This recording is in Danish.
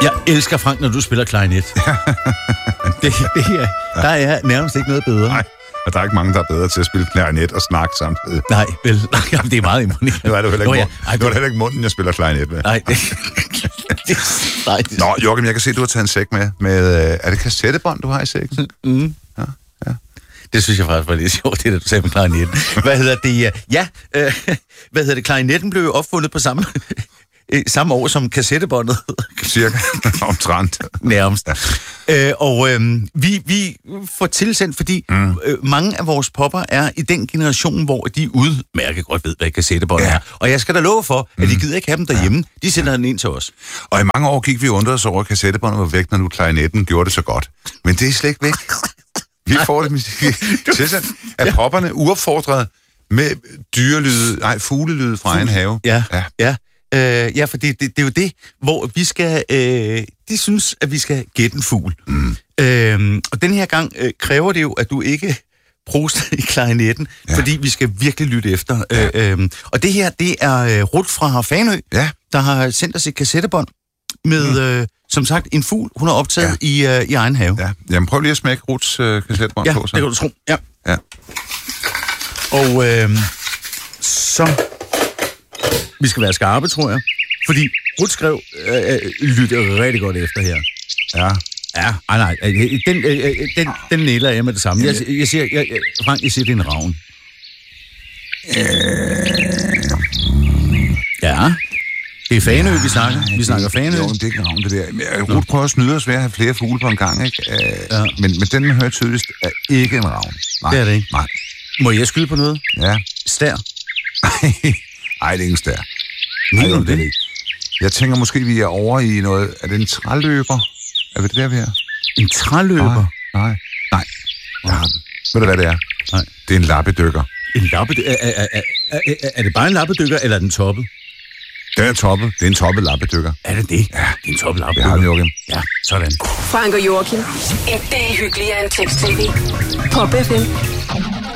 Jeg elsker, Frank, når du spiller klarinet. Der er nærmest ikke noget bedre. Nej, og der er ikke mange, der er bedre til at spille klarinet og snakke samtidig. Nej, vel. Jamen, det er meget imponerende. Nu er det heller ikke munden, jeg spiller klarinet med. Nej, Nå, Joachim, jeg kan se, at du har taget en sæk med er det kassettebånd, du har i sækken? Mm. Ja. Det synes jeg faktisk var lidt sjovt, det du sagde med klarinetten. Hvad hedder det? Klarinetten blev jo opfundet på samme år som kassettebåndet. Cirka omtrent. Nærmest. Vi får tilsendt, fordi mange af vores popper er i den generation, hvor de udmærket godt ved, hvad kassettebånd er. Og jeg skal da love for, at de gider ikke have dem derhjemme. De sender den ind til os. Og i mange år gik vi undret os over, at kassettebåndet var væk, når nu klarinetten gjorde det så godt. Men det er slet ikke væk. Vi får det tilsendt af popperne uopfordret med fuglelyde fra egen have. Ja, for det er jo det, hvor vi skal... de synes, at vi skal gætte en fugl. Og den her gang kræver det jo, at du ikke proster i klarinetten, fordi vi skal virkelig lytte efter. Og det her, det er Ruth fra Fanø, der har sendt os et kassettebånd med, som sagt, en fugl, hun har optaget i egen have. Ja. Jamen, prøv lige at smække Ruths kassettebånd på. Så. Det kan du tro. Ja. Og så... Vi skal være skarpe, tror jeg. Fordi Ruth skrev, lytte rigtig godt efter her. Ja, nej. Den næler jeg med det samme. Jeg siger, Frank, jeg siger, det er en ravn. Ja, det er Fanø, vi snakker. Vi snakker Fanø. Jo, det er ikke en ravn, det der. Ruth prøver at snyde os ved at have flere fugle på en gang, ikke? Men den, man hører tydeligst, er ikke en ravn. Nej. Det er det ikke. Nej. Må jeg skyde på noget? Ja. Stær? Ej, det er ikke en stær. Mener du det? Jeg tænker måske, vi er over i noget... Er det en træløber? Er det der, vi er? En træløber? Nej. Jeg har den. Ved du, hvad det er? Nej. Det er en lappedykker. En lappedykker? Er det bare en lappedykker, eller er den toppet? Den er toppet. Det er en toppet lappedykker. Er det det? Ja, det er en toppet lappedykker. Jeg har den, Joachim. Ja, sådan. Frank og Joachim. Ægte hyggeligere end tekst-tv. Pop FM.